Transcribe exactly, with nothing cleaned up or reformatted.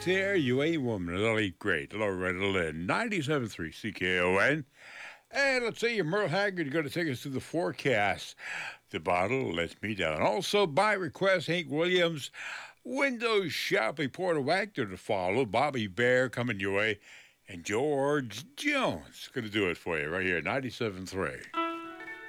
there, you ain't woman. The late great Loretta Lynn, ninety-seven point three C K O N. And let's say you're Merle Haggard, you're going to take us through the forecast. The bottle lets me down. Also, by request, Hank Williams, Windows Shopping, Porter Wagner to follow, Bobby Bear coming your way, and George Jones going to do it for you right here, ninety-seven point three.